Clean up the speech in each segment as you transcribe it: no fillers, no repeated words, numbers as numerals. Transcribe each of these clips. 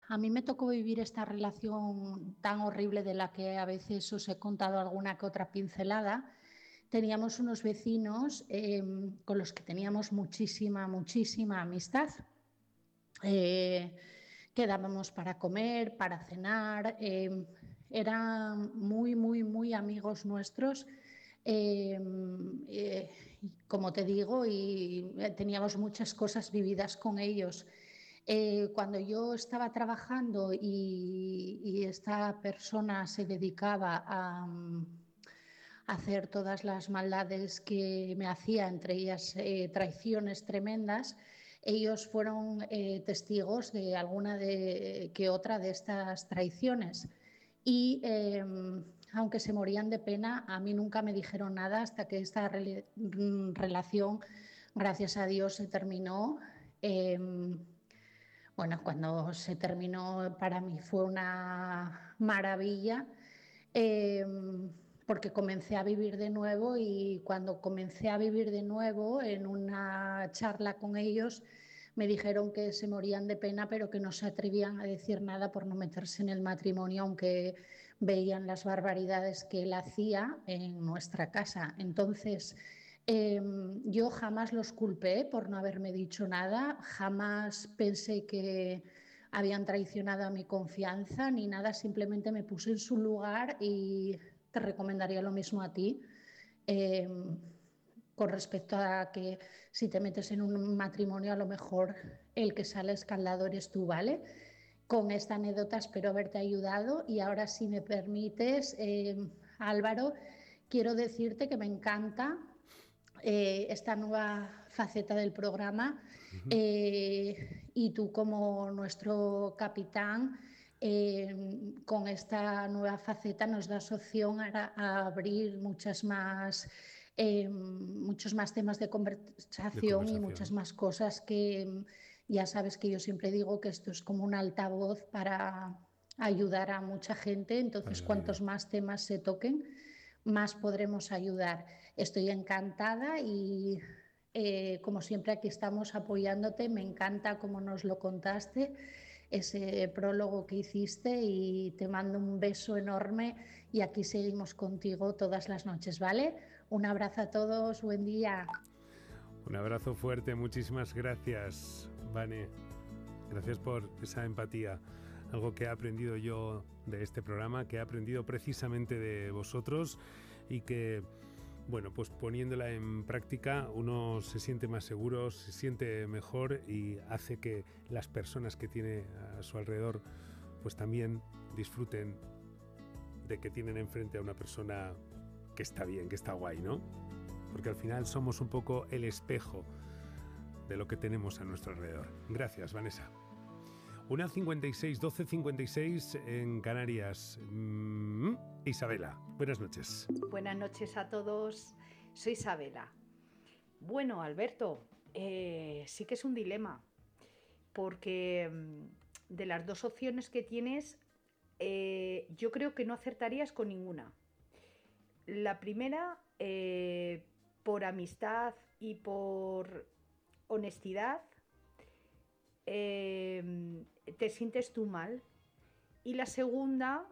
a mí me tocó vivir esta relación tan horrible de la que a veces os he contado alguna que otra pincelada. Teníamos unos vecinos con los que teníamos muchísima, muchísima amistad. Eh, Quedábamos para comer, para cenar, eran muy, muy, muy amigos nuestros. Eh, Como te digo, y teníamos muchas cosas vividas con ellos. Cuando yo estaba trabajando y esta persona se dedicaba a hacer todas las maldades que me hacía, entre ellas traiciones tremendas, ellos fueron testigos de alguna que otra de estas traiciones. Y aunque se morían de pena, a mí nunca me dijeron nada hasta que esta relación, gracias a Dios, se terminó. Bueno, cuando se terminó para mí fue una maravilla, eh, porque comencé a vivir de nuevo y cuando comencé a vivir de nuevo en una charla con ellos me dijeron que se morían de pena pero que no se atrevían a decir nada por no meterse en el matrimonio, aunque veían las barbaridades que él hacía en nuestra casa. Entonces, yo jamás los culpé por no haberme dicho nada, jamás pensé que habían traicionado a mi confianza ni nada, simplemente me puse en su lugar y te recomendaría lo mismo a ti. eh, con respecto a que si te metes en un matrimonio, a lo mejor el que sale escaldado eres tú, ¿vale? Con esta anécdota espero haberte ayudado y ahora, si me permites, Álvaro, quiero decirte que me encanta esta nueva faceta del programa, y tú como nuestro capitán, con esta nueva faceta nos das opción a abrir muchos más temas de De conversación y muchas conversación. más cosas que ya sabes que yo siempre digo que esto es como un altavoz para ayudar a mucha gente, Para entonces la cuantos vida. más temas se toquen, más podremos ayudar. Estoy encantada y como siempre aquí estamos apoyándote. Me encanta cómo nos lo contaste, ese prólogo que hiciste, y te mando un beso enorme y aquí seguimos contigo todas las noches, ¿vale? Un abrazo a todos, buen día. Un abrazo fuerte, muchísimas gracias, Vane. Gracias por esa empatía. Algo que he aprendido yo de este programa, que he aprendido precisamente de vosotros y que, bueno, pues poniéndola en práctica uno se siente más seguro, se siente mejor y hace que las personas que tiene a su alrededor pues también disfruten de que tienen enfrente a una persona que está bien, que está guay, ¿no? Porque al final somos un poco el espejo de lo que tenemos a nuestro alrededor. Gracias, Vanessa. 1:56, 12:56 en Canarias. Isabela, buenas noches. Buenas noches a todos, soy Isabela. Bueno, Alberto, sí que es un dilema, porque de las dos opciones que tienes, yo creo que no acertarías con ninguna. La primera, por amistad y por honestidad, te sientes tú mal. Y la segunda,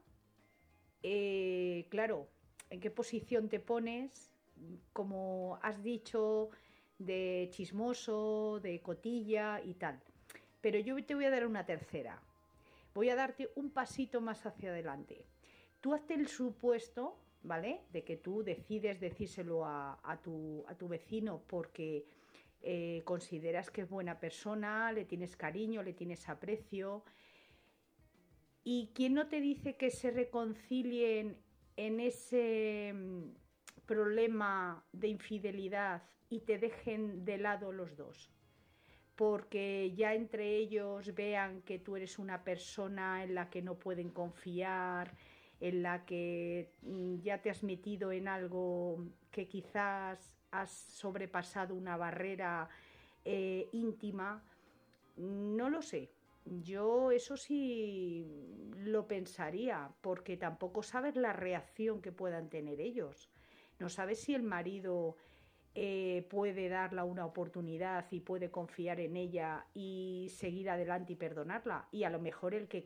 claro, ¿en qué posición te pones? Como has dicho, de chismoso, de cotilla y tal. Pero yo te voy a dar una tercera. Voy a darte un pasito más hacia adelante. Tú hazte el supuesto, ¿vale? De que tú decides decírselo a tu vecino porque consideras que es buena persona, le tienes cariño, le tienes aprecio. ¿Y quién no te dice que se reconcilien en ese problema de infidelidad y te dejen de lado los dos? Porque ya entre ellos vean que tú eres una persona en la que no pueden confiar, en la que ya te has metido en algo que quizás has sobrepasado una barrera íntima. No lo sé. Yo eso sí lo pensaría, porque tampoco sabes la reacción que puedan tener ellos. No sabes si el marido puede darla una oportunidad y puede confiar en ella y seguir adelante y perdonarla. Y a lo mejor el que